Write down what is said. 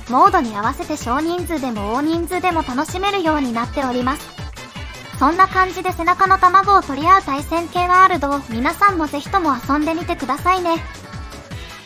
モードに合わせて少人数でも大人数でも楽しめるようになっております。そんな感じで背中の卵を取り合う対戦系ワールドを皆さんもぜひとも遊んでみてくださいね。